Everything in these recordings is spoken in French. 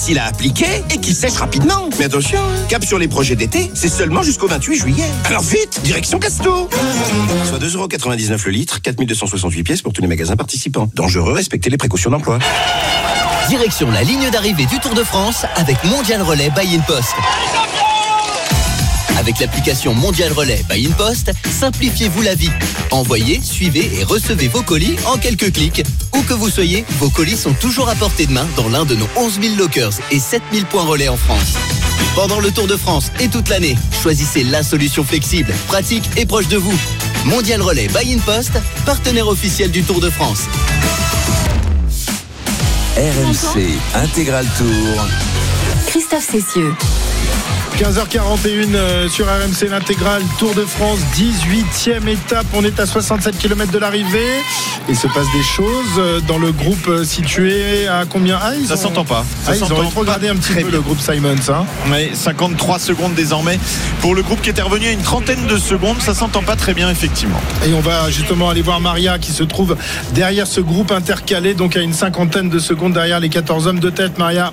facile à appliquer et qui sèche rapidement. Mais attention, cap sur les projets d'été, c'est seulement jusqu'au 28 juillet. Alors vite, direction Casto. Soit 2,99€ le litre, 4268 pièces pour tous les magasins participants. Dangereux, respectez les précautions d'emploi. Direction la ligne d'arrivée du Tour de France avec Mondial Relais by InPost. Avec l'application Mondial Relais by InPost, simplifiez-vous la vie. Envoyez, suivez et recevez vos colis en quelques clics. Où que vous soyez, vos colis sont toujours à portée de main dans l'un de nos 11 000 lockers et 7 000 points relais en France. Pendant le Tour de France et toute l'année, choisissez la solution flexible, pratique et proche de vous. Mondial Relais by InPost, partenaire officiel du Tour de France. RMC Intégral Tour. Christophe Cessieux. 15h41 sur RMC l'intégral Tour de France, 18e étape. On est à 67 km de l'arrivée. Il se passe des choses dans le groupe situé à combien? Ça s'entend pas. Ils ont rétrogradé un petit peu le groupe Simons. Oui, 53 secondes désormais pour le groupe qui était revenu à une trentaine de secondes. Ça s'entend pas très bien effectivement. Et on va justement aller voir Maria qui se trouve derrière ce groupe intercalé, donc à une cinquantaine de secondes derrière les 14 hommes de tête. Maria.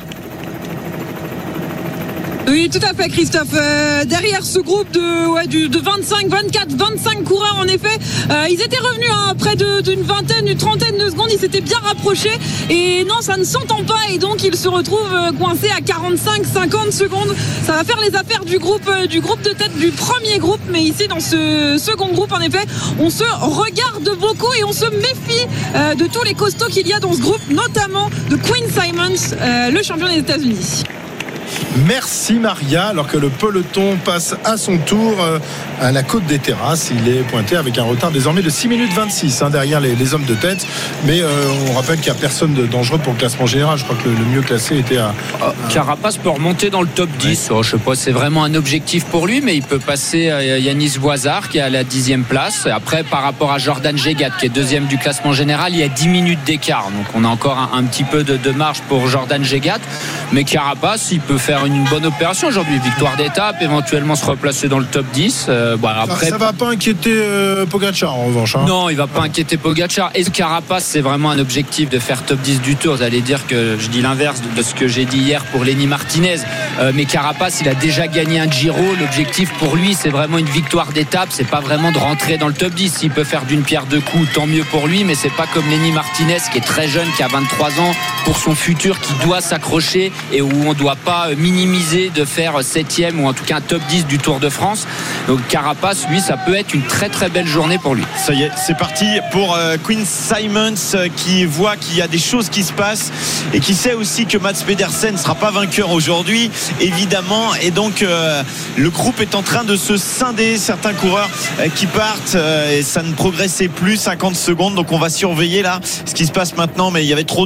Oui, tout à fait, Christophe. Derrière ce groupe de 25, 24, 25 coureurs, en effet, ils étaient revenus à près d'une vingtaine, une trentaine de secondes. Ils s'étaient bien rapprochés. Et non, ça ne s'entend pas. Et donc, ils se retrouvent coincés à 45, 50 secondes. Ça va faire les affaires du groupe de tête du premier groupe. Mais ici, dans ce second groupe, en effet, on se regarde beaucoup et on se méfie de tous les costauds qu'il y a dans ce groupe, notamment de Quinn Simons, le champion des États-Unis. Merci Maria, alors que le peloton passe à son tour à la côte des Terrasses. Il est pointé avec un retard désormais de 6 minutes 26 derrière les hommes de tête. Mais on rappelle qu'il n'y a personne de dangereux pour le classement général. Je crois que le mieux classé était à... Carapaz peut remonter dans le top 10. Ouais. Je sais pas, c'est vraiment un objectif pour lui, mais il peut passer Yanis Voisard qui est à la 10e place. Après, par rapport à Jordan Gégat qui est deuxième du classement général, il y a 10 minutes d'écart. Donc on a encore un petit peu de marge pour Jordan Gégat. Mais Carapaz, il peut faire une bonne opération aujourd'hui, victoire d'étape, éventuellement se replacer dans le top 10. Après, ça va pas inquiéter Pogacar en revanche. Non, il va pas inquiéter Pogacar. Et Carapaz, c'est vraiment un objectif de faire top 10 du Tour. Vous allez dire que je dis l'inverse de ce que j'ai dit hier pour Lenny Martinez. Mais Carapaz, il a déjà gagné un Giro. L'objectif pour lui, c'est vraiment une victoire d'étape. C'est pas vraiment de rentrer dans le top 10. S'il peut faire d'une pierre deux coups, tant mieux pour lui. Mais c'est pas comme Lenny Martinez qui est très jeune, qui a 23 ans, pour son futur, qui doit s'accrocher et où on doit pas minimiser de faire 7e ou en tout cas un top 10 du Tour de France. Donc Carapaz, lui, ça peut être une très très belle journée pour lui. Ça y est, c'est parti pour Quinn Simons qui voit qu'il y a des choses qui se passent et qui sait aussi que Mats Pedersen ne sera pas vainqueur aujourd'hui, évidemment. Et donc le groupe est en train de se scinder. Certains coureurs qui partent et ça ne progressait plus, 50 secondes. Donc on va surveiller là ce qui se passe maintenant. Mais il y avait trop